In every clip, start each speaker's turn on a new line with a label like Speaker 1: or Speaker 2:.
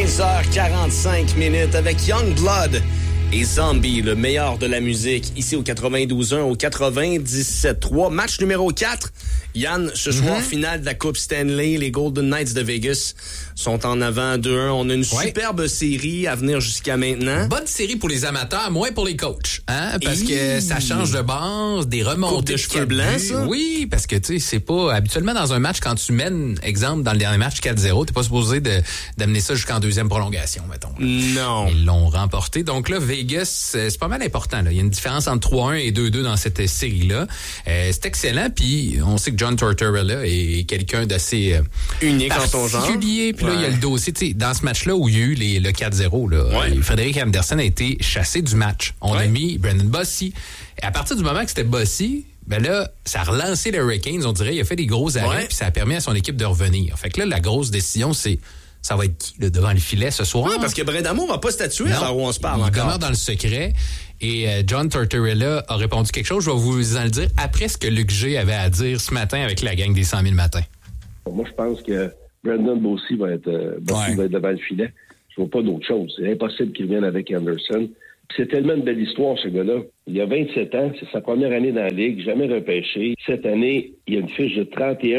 Speaker 1: 15h45 avec Youngblood et Zombie, le meilleur de la musique, ici au 92.1, au 97.3. Match numéro 4. Yann, ce soir, finale de la Coupe Stanley. Les Golden Knights de Vegas sont en avant 2-1. On a une superbe série à venir jusqu'à maintenant.
Speaker 2: Bonne série pour les amateurs, moins pour les coachs. Hein? Parce que ça change de base, des remontées
Speaker 1: de cheveux blancs, ça?
Speaker 2: Oui, parce que tu sais, c'est pas... Habituellement, dans un match, quand tu mènes, exemple, dans le dernier match 4-0, t'es pas supposé d'amener ça jusqu'en deuxième prolongation, mettons.
Speaker 1: Non.
Speaker 2: Ils l'ont remporté. Donc là, Vegas, c'est pas mal important. Là. Il y a une différence entre 3-1 et 2-2 dans cette série-là. C'est excellent, puis on sait que John Tortorella est quelqu'un d'assez
Speaker 1: unique en son genre.
Speaker 2: Particulier. Puis là, il y a le dossier, tu sais, dans ce match-là où il y a eu le 4-0, là, Frédéric Andersen a été chassé du match. On a mis Brendan Bossy. Et à partir du moment que c'était Bossy, ben là, ça a relancé les Hurricanes, on dirait. Il a fait des gros arrêts, puis ça a permis à son équipe de revenir. Fait que là, la grosse décision, c'est ça va être qui là, devant le filet ce soir?
Speaker 1: Oui, parce que Brindamour va pas statuer à l'heure où on se parle
Speaker 2: il
Speaker 1: encore.
Speaker 2: demeure dans le secret. Et John Tortorella a répondu quelque chose. Je vais vous en le dire après ce que Luc G avait à dire ce matin avec la gang des 100 000 matins.
Speaker 3: Moi, je pense que Brendan Bossy va être devant le filet. Je vois pas d'autre chose. C'est impossible qu'il vienne avec Anderson. Puis c'est tellement une belle histoire, ce gars-là. Il a 27 ans, c'est sa première année dans la Ligue, jamais repêché. Cette année, il a une fiche de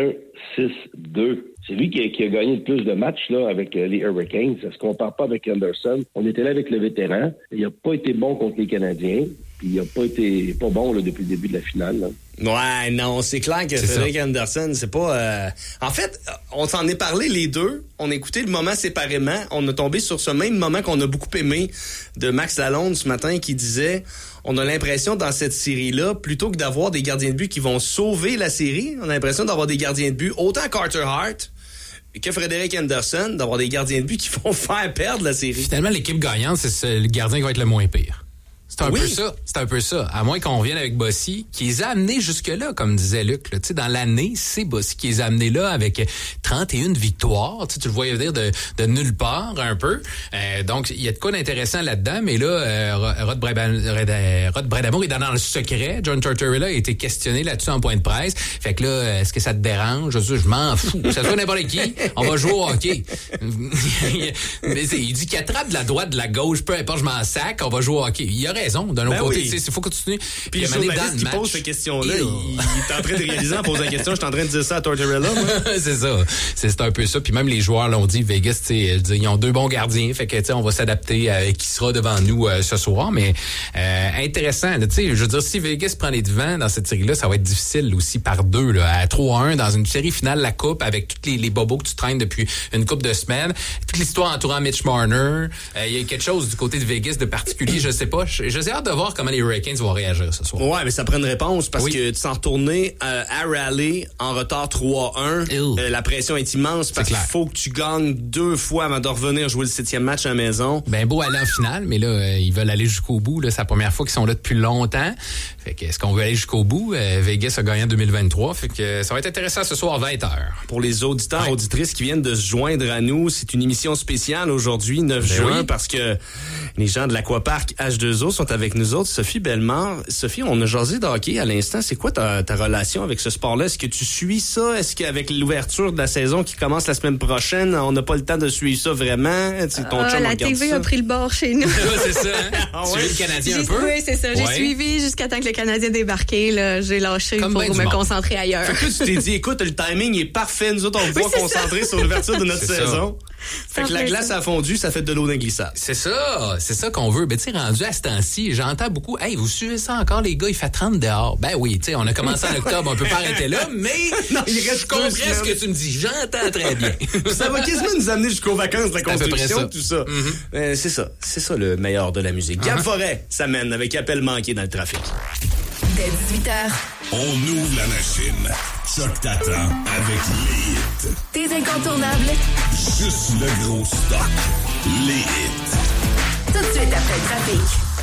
Speaker 3: 31-6-2. C'est lui qui a gagné le plus de matchs là, avec les Hurricanes. Ça se compare pas avec Anderson. On était là avec le vétéran. Il n'a pas été bon contre les Canadiens. Puis il n'a pas été bon là, depuis le début de la finale. Là.
Speaker 1: Ouais, non, c'est clair que Frédéric Andersen, c'est pas... En fait, on s'en est parlé les deux. On a écouté le moment séparément. On a tombé sur ce même moment qu'on a beaucoup aimé de Max Lalonde ce matin qui disait... On a l'impression dans cette série-là, plutôt que d'avoir des gardiens de but qui vont sauver la série, on a l'impression d'avoir des gardiens de but, autant Carter Hart que Frédéric Andersen, d'avoir des gardiens de but qui vont faire perdre la série.
Speaker 2: Finalement, l'équipe gagnante, c'est le gardien qui va être le moins pire. C'est un peu ça. À moins qu'on revienne avec Bossy, qui les a amenés jusque-là, comme disait Luc. Tu sais, dans l'année, c'est Bossy qui les a amenés là avec 31 victoires. Tu le voyais venir de nulle part, un peu. Donc, il y a de quoi d'intéressant là-dedans. Mais là, Rod Brindamour est dans le secret. John Tortorella a été questionné là-dessus en point de presse. Fait que là, est-ce que ça te dérange? Je m'en fous. Ça soit n'importe qui. On va jouer au hockey. Mais il dit qu'il attrape de la droite, de la gauche, peu importe, je m'en sac. On va jouer au hockey. Il a raison. D'un autre côté, il faut continuer.
Speaker 1: Puis le journaliste qui pose cette question-là, il est en train de réaliser en posant la question. Je suis en train de dire ça à Tortorella, moi.
Speaker 2: C'est ça. C'est un peu ça. Puis même les joueurs l'ont dit, Vegas, ils ont deux bons gardiens. Fait que on va s'adapter à qui sera devant nous ce soir. Mais intéressant. Je veux dire, si Vegas prend les devants dans cette série-là, ça va être difficile aussi par deux, là, à 3-1 dans une série finale, la coupe, avec tous les bobos que tu traînes depuis une couple de semaines. Toute l'histoire entourant Mitch Marner. Il y a quelque chose du côté de Vegas de particulier, je sais pas. J'ai hâte de voir comment les Hurricanes vont réagir ce soir.
Speaker 1: Ouais, mais ça prend une réponse parce que tu s'en retourner à Raleigh en retard 3-1. La pression est immense parce qu'il faut que tu gagnes 2 fois avant de revenir jouer le 7e match à la maison.
Speaker 2: Ben beau aller en finale, mais là, ils veulent aller jusqu'au bout. Là, c'est la première fois qu'ils sont là depuis longtemps. Fait que est-ce qu'on veut aller jusqu'au bout? Vegas a gagné en 2023. Fait que ça va être intéressant ce soir à 20h.
Speaker 1: Pour les auditeurs, auditrices qui viennent de se joindre à nous, c'est une émission spéciale aujourd'hui, 9 juin, parce que les gens de l'Aquapark H2O sont avec nous autres. Sophie Bellemare. Sophie, on a jasé de hockey à l'instant. C'est quoi ta relation avec ce sport-là? Est-ce que tu suis ça? Est-ce qu'avec l'ouverture de la saison qui commence la semaine prochaine, on n'a pas le temps de suivre ça vraiment?
Speaker 4: La TV a pris le bord chez nous.
Speaker 2: C'est ça, hein? Tu veux le Canadien un peu?
Speaker 4: Oui, c'est ça. J'ai suivi jusqu'à temps que le Canadien débarqué. Là, j'ai lâché pour me concentrer ailleurs.
Speaker 1: Fait que tu t'es dit, écoute, le timing est parfait. Nous autres, on va concentrer sur l'ouverture de notre saison. Fait que la glace a fondu, ça fait de l'eau d'inglissade.
Speaker 2: C'est ça qu'on veut. Ben, tu sais, rendu à ce temps-ci, j'entends beaucoup, hey, vous suivez ça encore, les gars, il fait 30 dehors. Ben oui, tu sais, on a commencé en octobre, on peut pas arrêter là, mais non, je comprends ce que tu me dis, j'entends très bien.
Speaker 1: Ça va quasiment nous amener jusqu'aux vacances de la construction, tout ça. C'est ça le meilleur de la musique. Gab Forêt, ça mène avec appel manqué dans le trafic.
Speaker 5: Dès 18h.
Speaker 6: On ouvre la machine. Choc t'attend avec les hits.
Speaker 5: Tes incontournables.
Speaker 6: Juste le gros stock. Les hits.
Speaker 5: Tout de suite après le trafic.